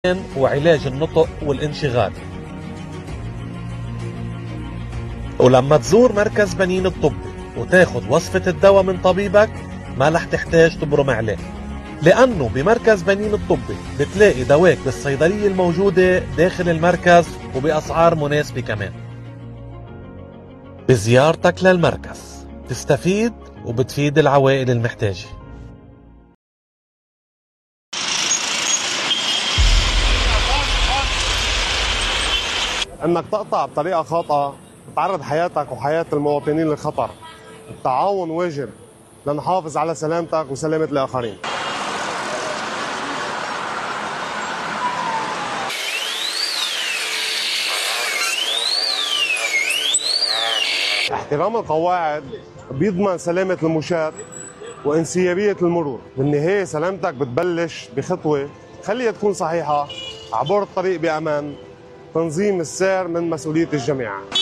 وعلاج النطق والانشغال. ولما تزور مركز بنين الطبي وتاخد وصفة الدواء من طبيبك ما رح تحتاج تبرم عليه، لأنه بمركز بنين الطبي بتلاقي دواك بالصيدلية الموجودة داخل المركز وبأسعار مناسبة كمان. بزيارتك للمركز تستفيد وبتفيد العوائل المحتاجة. انك تقطع بطريقه خاطئه بتعرض حياتك وحياه المواطنين للخطر. التعاون واجب لنحافظ على سلامتك وسلامه الاخرين. احترام القواعد بيضمن سلامه المشاة وانسيابيه المرور. بالنهايه سلامتك بتبلش بخطوه خليها تكون صحيحه، عبور الطريق بامان، تنظيم السير من مسؤولية الجميع.